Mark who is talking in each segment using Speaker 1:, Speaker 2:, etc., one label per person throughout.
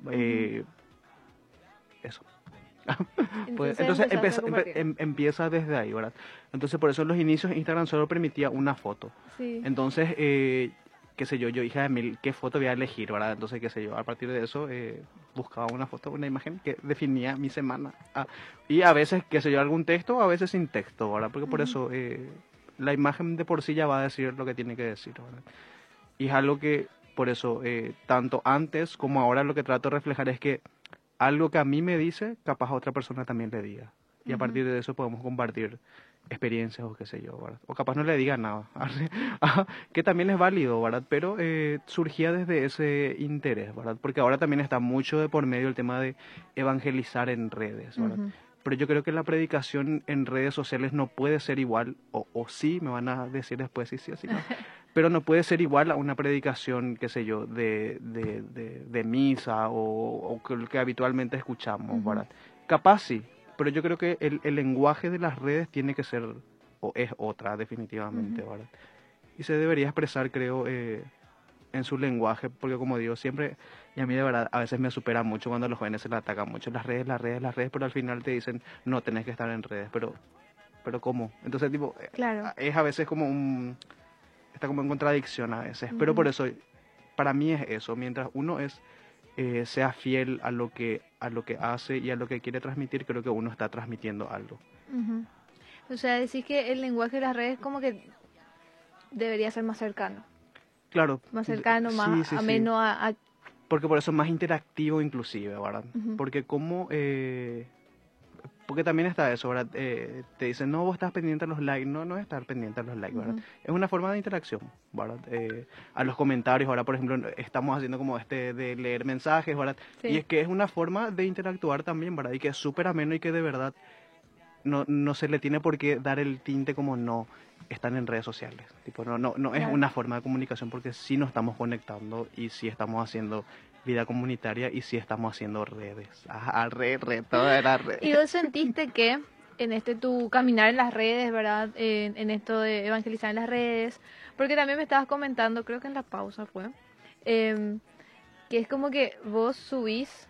Speaker 1: Ujú.
Speaker 2: Eso. Pues,
Speaker 1: Entonces
Speaker 2: entonces
Speaker 1: empezaste a compartir.
Speaker 2: empieza desde ahí, ¿verdad? Entonces por eso en los inicios Instagram solo permitía una foto.
Speaker 1: Sí.
Speaker 2: Entonces, qué sé yo, hija de mil, ¿qué foto voy a elegir, verdad? Entonces, qué sé yo, a partir de eso buscaba una foto, una imagen que definía mi semana. Y a veces, qué sé yo, algún texto, a veces sin texto, ¿verdad? Porque por
Speaker 1: Ujú.
Speaker 2: eso la imagen de por sí ya va a decir lo que tiene que decir, ¿verdad? Y es algo que, por eso, tanto antes como ahora lo que trato de reflejar es que algo que a mí me dice, capaz a otra persona también le diga. Y a
Speaker 1: Ujú.
Speaker 2: partir de eso podemos compartir experiencias o qué sé yo, ¿verdad? O capaz no le diga nada, que también es válido, ¿verdad? Pero surgía desde ese interés, ¿verdad? Porque ahora también está mucho de por medio el tema de evangelizar en redes, ¿verdad?
Speaker 1: Ujú.
Speaker 2: Pero yo creo que la predicación en redes sociales no puede ser igual, o sí, me van a decir después si sí o si no, pero no puede ser igual a una predicación, qué sé yo, de misa o que habitualmente escuchamos,
Speaker 1: Ujú.
Speaker 2: ¿verdad? Capaz sí, pero yo creo que el lenguaje de las redes tiene que ser, o es otra, definitivamente,
Speaker 1: Ujú.
Speaker 2: ¿verdad? Y se debería expresar, creo, en su lenguaje, porque como digo, siempre, y a mí de verdad, a veces me supera mucho cuando los jóvenes se le atacan mucho las redes, las redes, las redes, pero al final te dicen, no, tenés que estar en redes, pero ¿cómo? Entonces, tipo,
Speaker 1: Claro.
Speaker 2: es a veces como está como en contradicción a veces, pero por
Speaker 1: Ujú.
Speaker 2: eso, para mí es eso, mientras uno sea fiel a lo que hace y a lo que quiere transmitir, creo que uno está transmitiendo algo.
Speaker 1: Ujú. O sea, decís que el lenguaje de las redes como que debería ser
Speaker 2: Claro,
Speaker 1: más cercano, más
Speaker 2: sí, sí, sí,
Speaker 1: ameno a...
Speaker 2: porque por eso es más interactivo inclusive, ¿verdad?
Speaker 1: Ujú.
Speaker 2: Porque porque también está eso, ¿verdad? Te dicen, no, vos estás pendiente a los likes. No, no es estar pendiente a los likes, ¿verdad?
Speaker 1: Ujú.
Speaker 2: Es una forma de interacción, ¿verdad? A los comentarios, ahora, por ejemplo, estamos haciendo como de leer mensajes, ¿verdad? Y
Speaker 1: Sí.
Speaker 2: es que es una forma de interactuar también, ¿verdad? Y que es súper ameno y que de verdad no se le tiene por qué dar el tinte como no están en redes sociales. Tipo, no es
Speaker 1: Claro.
Speaker 2: una forma de comunicación porque sí nos estamos conectando y sí estamos haciendo vida comunitaria y sí estamos haciendo redes. Ajá, todo era red.
Speaker 1: ¿Y vos sentiste que en este tu caminar en las redes, ¿verdad? En esto de evangelizar en las redes, porque también me estabas comentando, creo que en la pausa fue, em, que es como que vos subís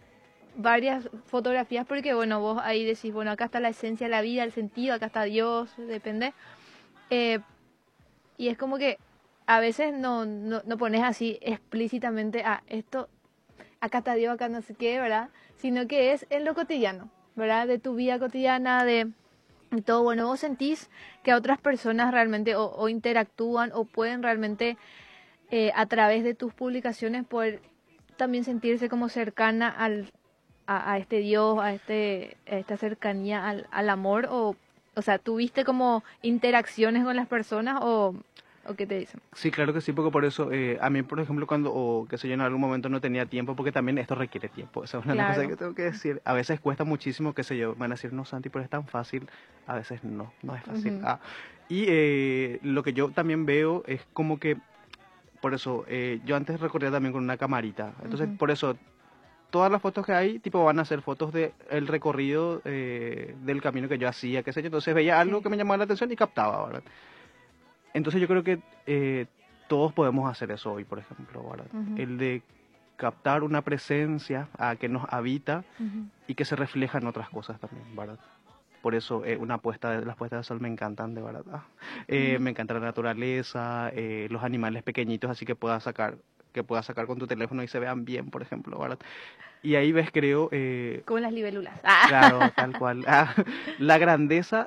Speaker 1: varias fotografías porque, bueno, vos ahí decís, bueno, acá está la esencia de la vida, el sentido, acá está Dios, depende. Eh, y es como que a veces no pones así explícitamente, esto, acá está Dios, acá no sé qué, ¿verdad? Sino que es en lo cotidiano, ¿verdad? De tu vida cotidiana, de todo. Bueno, vos sentís que otras personas realmente o interactúan o pueden realmente a través de tus publicaciones poder también sentirse como cercana a este Dios, a esta cercanía al amor o sea, ¿tuviste como interacciones con las personas o qué te dicen?
Speaker 2: Sí, claro que sí, porque por eso, a mí, por ejemplo, o qué sé yo, en algún momento no tenía tiempo, porque también esto requiere tiempo. Esa es una de las cosas
Speaker 1: Claro.
Speaker 2: que tengo que decir. A veces cuesta muchísimo, qué sé yo, van a decir, no, Santi, pero es tan fácil. A veces no es fácil.
Speaker 1: Ujú.
Speaker 2: Y lo que yo también veo es como que, por eso, yo antes recorría también con una camarita. Entonces,
Speaker 1: Ujú.
Speaker 2: por eso, todas las fotos que hay, tipo, van a ser fotos de el recorrido del camino que yo hacía, qué sé yo. Entonces veía algo
Speaker 1: Sí.
Speaker 2: que me llamaba la atención y captaba, ¿verdad? Entonces yo creo que todos podemos hacer eso hoy, por ejemplo, ¿verdad?
Speaker 1: Ujú.
Speaker 2: El de captar una presencia que nos habita
Speaker 1: Ujú.
Speaker 2: y que se refleja en otras cosas también, ¿verdad? Por eso las puestas de sol me encantan, de verdad.
Speaker 1: Ujú.
Speaker 2: Me encanta la naturaleza, los animales pequeñitos, así que puedas sacar con tu teléfono y se vean bien, por ejemplo, ¿verdad? Y ahí ves, creo,
Speaker 1: Como las libélulas.
Speaker 2: claro, tal cual. La grandeza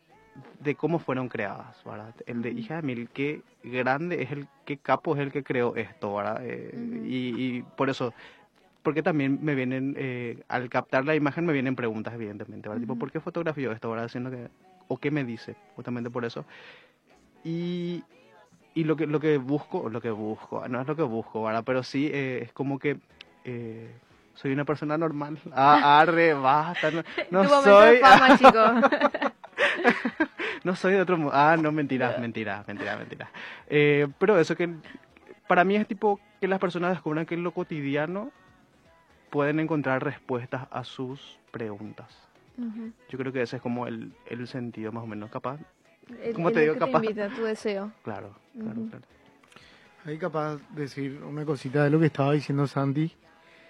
Speaker 2: de cómo fueron creadas, ¿verdad? El de
Speaker 1: Ujú.
Speaker 2: hija de mil, qué grande es qué capo es el que creó esto, ¿verdad?
Speaker 1: Ujú.
Speaker 2: Y por eso, porque también me vienen, al captar la imagen me vienen preguntas, evidentemente, ¿verdad? Tipo,
Speaker 1: Ujú.
Speaker 2: ¿por qué fotografió esto, ¿verdad? O qué me dice, justamente por eso. Y, y lo que busco, no es lo que busco, ¿verdad? Pero sí es como que soy una persona normal. Arre, basta, no
Speaker 1: Tu momento de
Speaker 2: soy,
Speaker 1: fama, chico.
Speaker 2: no soy de otro mundo. No, mentira, mentira, mentira, mentira. Pero eso que para mí es tipo que las personas descubran que en lo cotidiano pueden encontrar respuestas a sus preguntas.
Speaker 1: Ujú.
Speaker 2: Yo creo que ese es como el sentido más o menos capaz. Como
Speaker 1: Es
Speaker 2: te
Speaker 1: lo
Speaker 2: digo,
Speaker 1: que te
Speaker 2: capaz.
Speaker 1: invita, tu deseo.
Speaker 2: Claro, claro,
Speaker 1: Ujú.
Speaker 2: claro.
Speaker 3: Ahí capaz de decir una cosita de lo que estaba diciendo Santi.